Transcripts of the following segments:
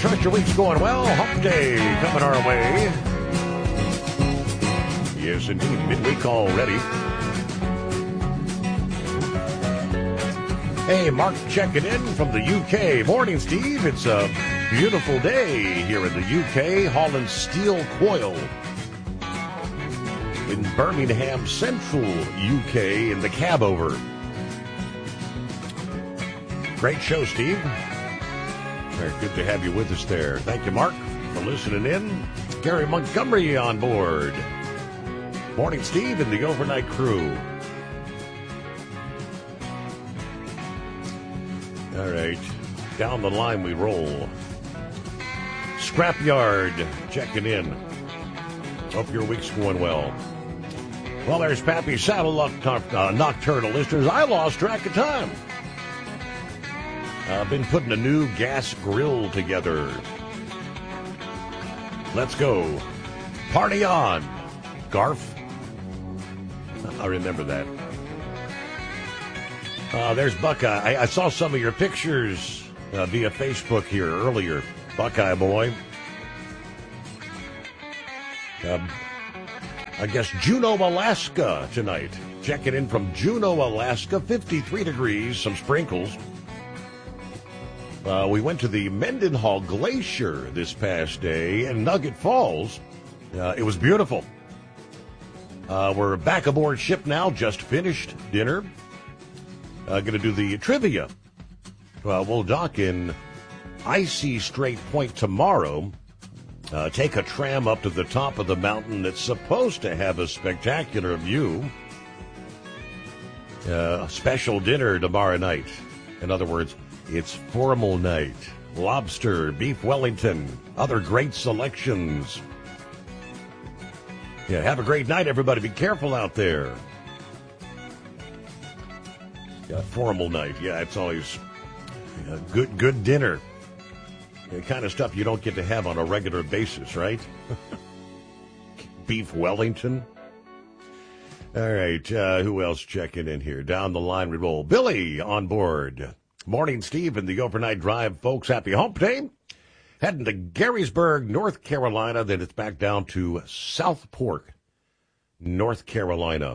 Trust your week's going well. Hump Day coming our way. Yes, indeed. Midweek already. Hey, Mark checking in from the UK. Morning, Steve. It's a beautiful day here in the UK. Hauling steel coil in Birmingham, central UK in the cab over. Great show, Steve. Very good to have you with us there. Thank you, Mark, for listening in. Gary Montgomery on board. Morning, Steve, and the overnight crew. All right, down the line we roll. Scrapyard checking in. Hope your week's going well. Well, there's Pappy Saddle Nocturnal listeners. I lost track of time. I've been putting a new gas grill together. Let's go. Party on, Garf. I remember that. There's Buckeye. I saw some of your pictures via Facebook here earlier. Buckeye boy. I guess Juneau, Alaska tonight. Checking in from Juneau, Alaska. 53 degrees, some sprinkles. We went to the Mendenhall Glacier this past day in Nugget Falls. It was beautiful. We're back aboard ship now, just finished dinner. Going to do the trivia. We'll dock in Icy Strait Point tomorrow. Take a tram up to the top of the mountain that's supposed to have a spectacular view. Special dinner tomorrow night. In other words, it's formal night. Lobster, beef Wellington, other great selections. Yeah, have a great night, everybody. Be careful out there. Formal night. Yeah, it's always good dinner. The kind of stuff you don't get to have on a regular basis, right? Beef Wellington. All right, who else checking in here? Down the line we roll. Billy on board. Morning, Steve, and the overnight drive, folks. Happy hump day. Heading to Garysburg, North Carolina. Then it's back down to Southport, North Carolina.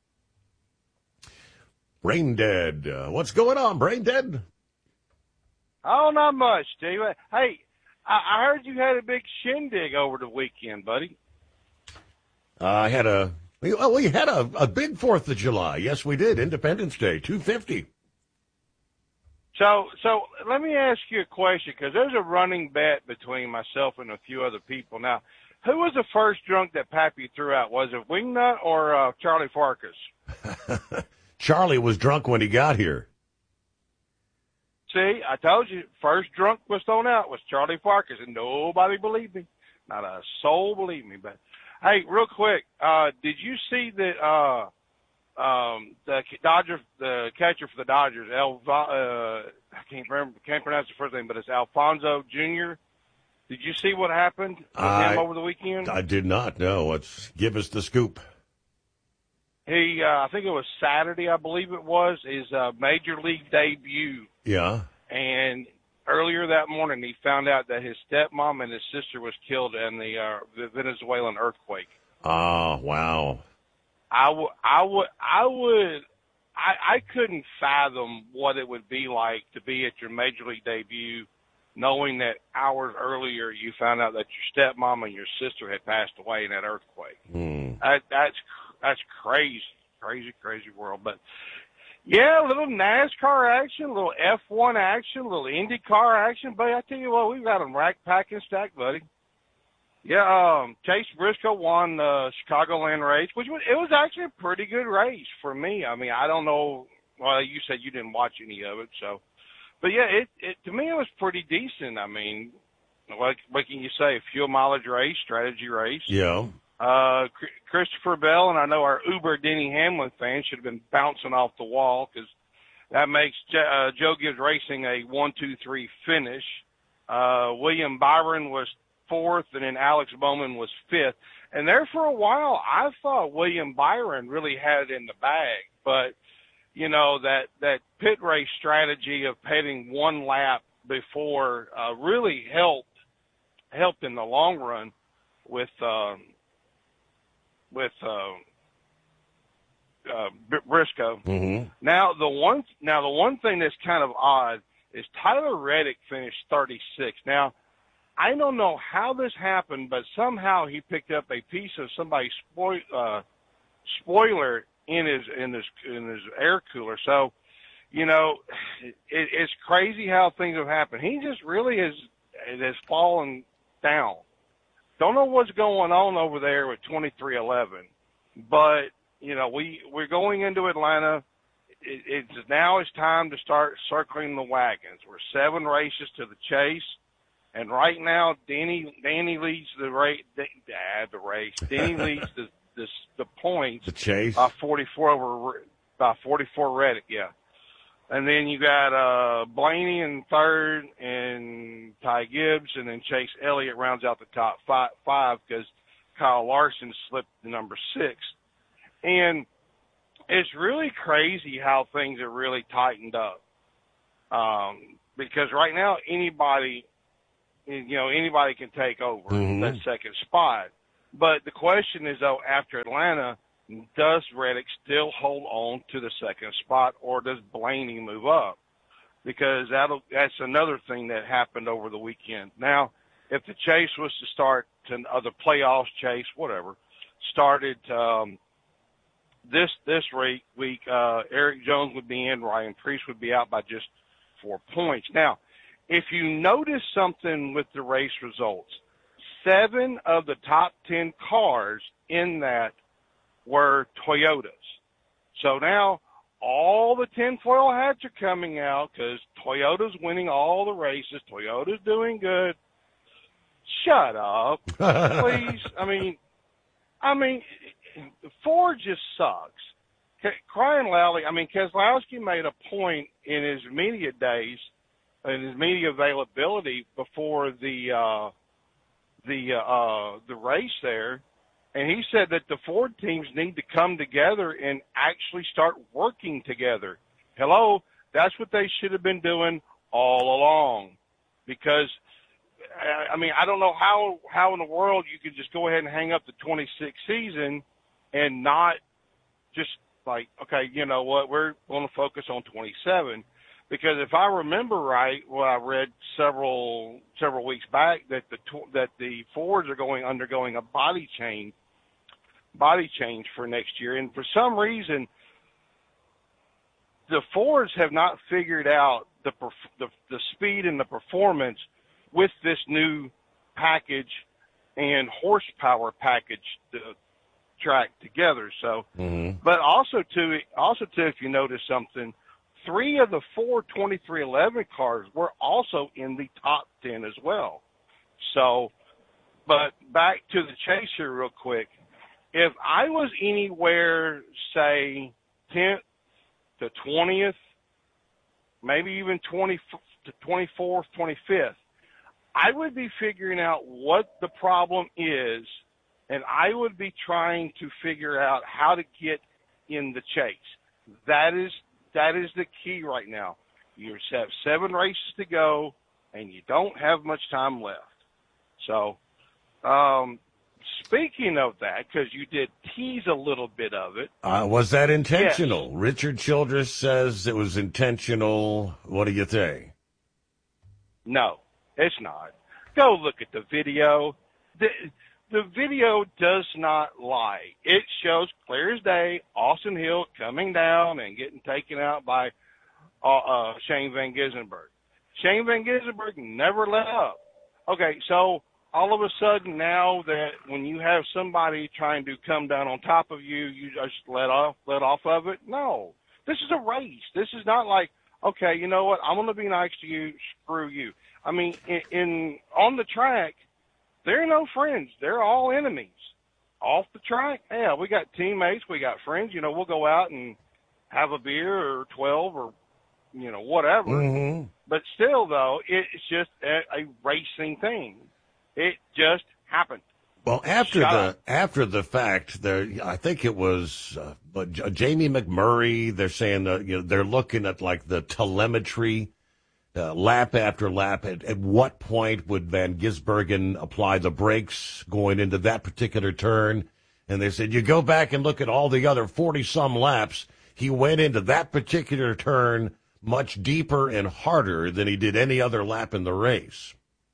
Brain Dead. What's going on, Brain Dead? Oh, not much, Steve. Hey, I heard you had a big shindig over the weekend, buddy. We had a big 4th of July. Yes, we did. Independence Day, 250. So let me ask you a question, because there's a running bet between myself and a few other people. Now, who was the first drunk that Pappy threw out? Was it Wingnut or Charlie Farkas? Charlie was drunk when he got here. See, I told you, first drunk was thrown out was Charlie Farkas, and nobody believed me. Not a soul believed me. But, hey, real quick, did you see that the catcher for the Dodgers, I can't pronounce the first name, but it's Alfonso Jr.? Did you see what happened with him over the weekend? I did not, no. Give us the scoop. He, I think it was Saturday, I believe it was, his major league debut. Yeah. And earlier that morning, he found out that his stepmom and his sister was killed in the Venezuelan earthquake. Oh, wow. I couldn't fathom what it would be like to be at your major league debut, knowing that hours earlier you found out that your stepmom and your sister had passed away in that earthquake. That's crazy world. But yeah, a little NASCAR action, a little F1 action, a little IndyCar action. But I tell you what, we've got them rack, pack, and stack, buddy. Yeah, Chase Briscoe won the Chicagoland race, it was actually a pretty good race for me. I mean, I don't know. Well, you said you didn't watch any of it, so. But yeah, it to me it was pretty decent. I mean, what can you say? Fuel mileage race, strategy race. Yeah. Christopher Bell, and I know our Uber Denny Hamlin fans should have been bouncing off the wall, because that makes Joe Gibbs Racing a 1-2-3 finish. William Byron was 4th, and then Alex Bowman was 5th. And there for a while, I thought William Byron really had it in the bag. But, you know, that pit race strategy of pitting one lap before really helped in the long run with Briscoe. Mm-hmm. Now the one thing that's kind of odd is Tyler Reddick finished 36. Now I don't know how this happened, but somehow he picked up a piece of somebody's spoiler in his air cooler. So, you know, it's crazy how things have happened. He just really has fallen down. Don't know what's going on over there with 2311, but you know, we're going into Atlanta. Now it's time to start circling the wagons. We're 7 races to the chase, and right now Danny leads the race. Danny leads the points. The chase by 44 Reddick, yeah. And then you got Blaney in third, and Ty Gibbs, and then Chase Elliott rounds out the top five because Kyle Larson slipped to number 6. And it's really crazy how things have really tightened up. Because right now anybody can take over that second spot. But the question is, though, after Atlanta, does Reddick still hold on to the second spot, or does Blaney move up? Because that's another thing that happened over the weekend. Now, if the chase was to start the playoffs chase, whatever, started this week, Eric Jones would be in, Ryan Preece would be out by just 4 points. Now, if you notice something with the race results, 7 of the top 10 cars in that were Toyotas. So now all the tinfoil hats are coming out because Toyota's winning all the races. Toyota's doing good. Shut up, please. I mean, Ford just sucks. Crying loudly. I mean, Keselowski made a point in his media days, in his media availability before the race there, and he said that the Ford teams need to come together and actually start working together. Hello, that's what they should have been doing all along. Because, I mean, I don't know how in the world you could just go ahead and hang up the 26 season and not just like, okay, you know what, we're going to focus on 27. Because if I remember right, what I read several weeks back, that the Fords are undergoing a body change for next year, and for some reason, the Fords have not figured out the speed and the performance with this new package and horsepower package track together. So, but also too, if you notice something. 3 of the 4 2311 cars were also in the top 10 as well. So, but back to the chase here real quick. If I was anywhere, say, 10th to 20th, maybe even 20 to 24th, 25th, I would be figuring out what the problem is, and I would be trying to figure out how to get in the chase. That is the key right now. You have 7 races to go, and you don't have much time left. So, speaking of that, because you did tease a little bit of it. Was that intentional? Yes. Richard Childress says it was intentional. What do you think? No, it's not. Go look at the video. The video does not lie. It shows clear as day Austin Hill coming down and getting taken out by Shane Van Gisbergen. Shane Van Gisbergen never let up. Okay, so all of a sudden now that when you have somebody trying to come down on top of you, you just let off of it? No. This is a race. This is not like, okay, you know what, I'm going to be nice to you, screw you. I mean, on the track, there are no friends. They're all enemies. Off the track, yeah, we got teammates, we got friends. You know, we'll go out and have a beer or 12 or, you know, whatever. Mm-hmm. But still, though, it's just a racing thing. It just happened. Well, after the fact, I think it was Jamie McMurray. They're saying they're looking at like the telemetry lap after lap. At what point would Van Gisbergen apply the brakes going into that particular turn? And they said, you go back and look at all the other 40-some laps. He went into that particular turn much deeper and harder than he did any other lap in the race.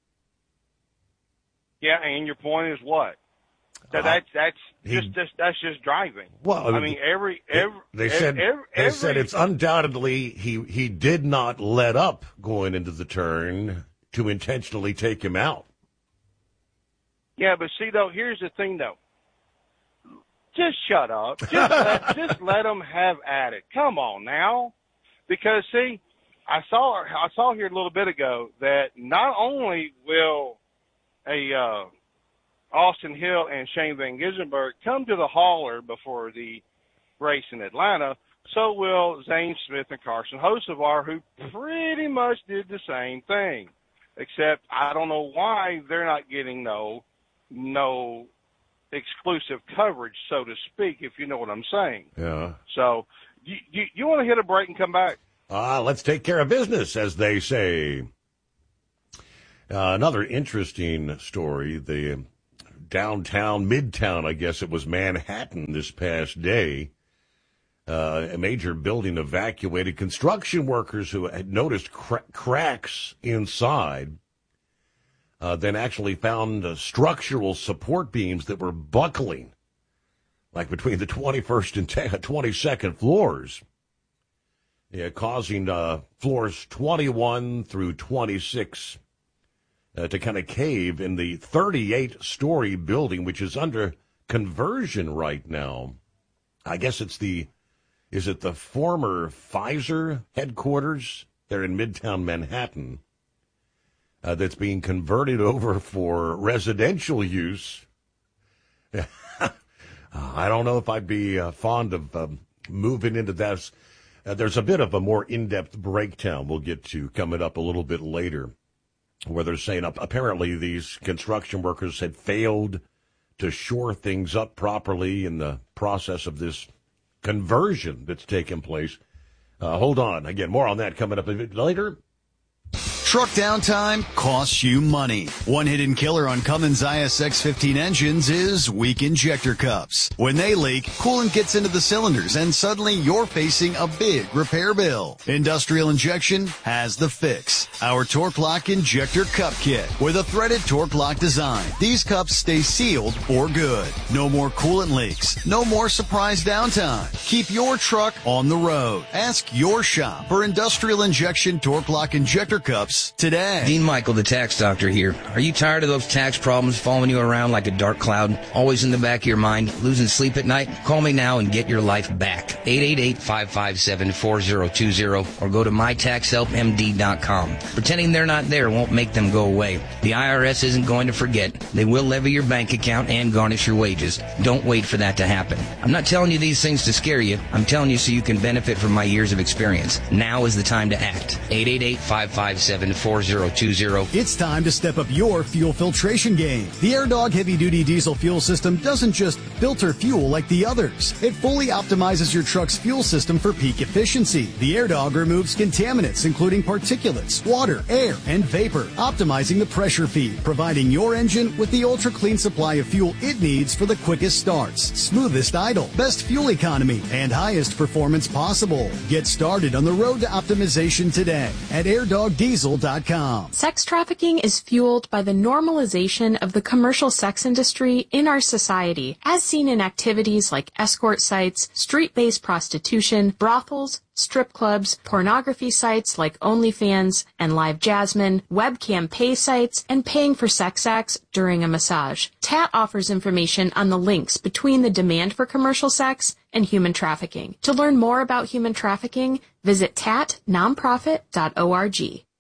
Yeah, and your point is what? That's just driving. Well, I mean, they said it's undoubtedly he did not let up going into the turn to intentionally take him out. Yeah, but see though, here's the thing though. Just shut up. Just let them have at it. Come on now, because see, I saw here a little bit ago that not only will Austin Hill and Shane Van Gisbergen come to the hauler before the race in Atlanta, so will Zane Smith and Carson Hocevar, who pretty much did the same thing, except I don't know why they're not getting no exclusive coverage, so to speak, if you know what I'm saying. Yeah. So you want to hit a break and come back? Let's take care of business, as they say. Another interesting story, the downtown, midtown, I guess it was Manhattan this past day. A major building evacuated. Construction workers who had noticed cracks inside then actually found structural support beams that were buckling, like between the 21st and 22nd floors, causing floors 21 through 26 to kind of cave in the 38-story building, which is under conversion right now. I guess is it the former Pfizer headquarters there in Midtown Manhattan that's being converted over for residential use. I don't know if I'd be fond of moving into that. There's a bit of a more in-depth breakdown we'll get to coming up a little bit later, where they're saying apparently these construction workers had failed to shore things up properly in the process of this conversion that's taken place. Hold on. Again, more on that coming up a bit later. Truck downtime costs you money. One hidden killer on Cummins ISX-15 engines is weak injector cups. When they leak, coolant gets into the cylinders and suddenly you're facing a big repair bill. Industrial Injection has the fix. Our Torque Lock Injector Cup Kit with a threaded Torque Lock design. These cups stay sealed for good. No more coolant leaks. No more surprise downtime. Keep your truck on the road. Ask your shop for Industrial Injection Torque Lock Injector Cups today. Dean Michael, the tax doctor here. Are you tired of those tax problems following you around like a dark cloud, always in the back of your mind, losing sleep at night? Call me now and get your life back. 888-557-4020 or go to mytaxhelpmd.com. Pretending they're not there won't make them go away. The IRS isn't going to forget. They will levy your bank account and garnish your wages. Don't wait for that to happen. I'm not telling you these things to scare you. I'm telling you so you can benefit from my years of experience. Now is the time to act. 888-557-4020. It's time to step up your fuel filtration game. The AirDog heavy-duty diesel fuel system doesn't just filter fuel like the others. It fully optimizes your truck's fuel system for peak efficiency. The AirDog removes contaminants, including particulates, water, air, and vapor, optimizing the pressure feed, providing your engine with the ultra-clean supply of fuel it needs for the quickest starts, smoothest idle, best fuel economy, and highest performance possible. Get started on the road to optimization today at airdogdiesel.com. Sex trafficking is fueled by the normalization of the commercial sex industry in our society, as seen in activities like escort sites, street-based prostitution, brothels, strip clubs, pornography sites like OnlyFans and Live Jasmine, webcam pay sites, and paying for sex acts during a massage. TAT offers information on the links between the demand for commercial sex and human trafficking. To learn more about human trafficking, visit tatnonprofit.org.